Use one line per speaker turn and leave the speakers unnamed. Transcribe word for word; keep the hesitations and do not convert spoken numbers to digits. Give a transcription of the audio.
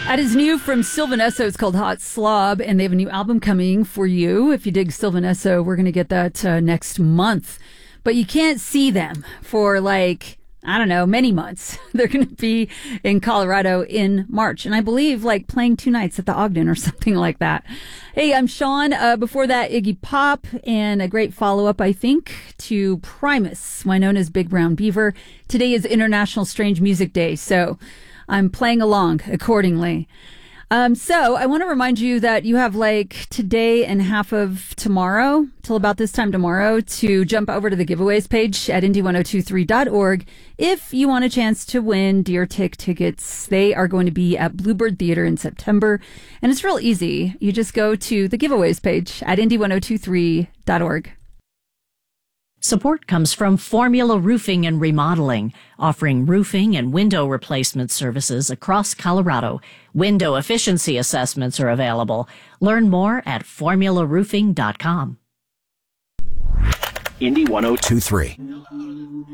That is new from Sylvan Esso. It's called Hot Slob, and they have a new album coming for you. If you dig Sylvan Esso, we're going to get that uh, next month. But you can't see them for like, I don't know, many months. They're going to be in Colorado in March. And I believe like playing two nights at the Ogden or something like that. Hey, I'm Sean. Uh, before that, Iggy Pop, and a great follow-up, I think, to Primus, why known as Big Brown Beaver. Today is International Strange Music Day, so I'm playing along accordingly. Um, so I want to remind you that you have like today and half of tomorrow till about this time tomorrow to jump over to the giveaways page at indy ten twenty-three dot org if you want a chance to win Deer Tick tickets. They are going to be at Bluebird Theater in September, and it's real easy. You just go to the giveaways page at indy ten twenty-three dot org.
Support comes from Formula Roofing and Remodeling, offering roofing and window replacement services across Colorado. Window efficiency assessments are available. Learn more at formula roofing dot com.
Indy ten twenty-three.